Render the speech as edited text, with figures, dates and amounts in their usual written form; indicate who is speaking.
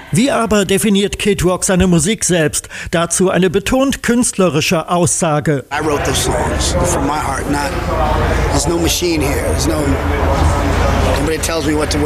Speaker 1: Wie aber definiert Kid Rock seine Musik selbst? Dazu eine betont künstlerische Aussage.
Speaker 2: I wrote those songs from my heart, there's no machine here. Nobody tells me what to